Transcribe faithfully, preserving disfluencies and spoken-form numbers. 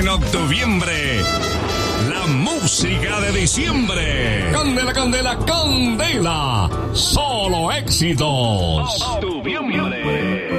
En octubre, la música de diciembre. Candela, candela, candela. Solo éxitos. Octubre.